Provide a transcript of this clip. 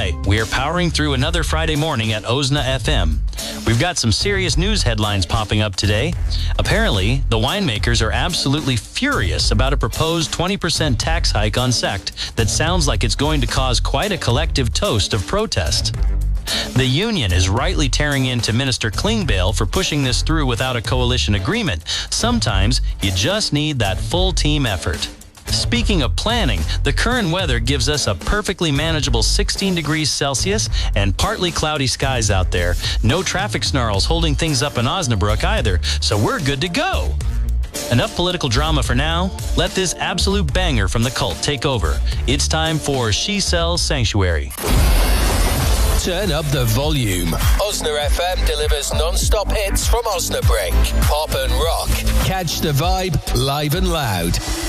right, we are powering through another Friday morning at Osna FM. We've got some serious news headlines popping up today. Apparently, the winemakers are absolutely furious about a proposed 20% tax hike on sect that sounds like it's going to cause quite a collective toast of protest. The union is rightly tearing into Minister Klingbeil for pushing this through without a coalition agreement. Sometimes you just need that full team effort. Speaking of planning, the current weather gives us a perfectly manageable 16 degrees Celsius and partly cloudy skies out there. No traffic snarls holding things up in Osnabrück either, so we're good to go. Enough political drama for now. Let this absolute banger from the cult take over. It's time for She Sells Sanctuary. Turn up the volume. Osna FM delivers non-stop hits from Osnabrück. Pop and rock. Catch the vibe live and loud.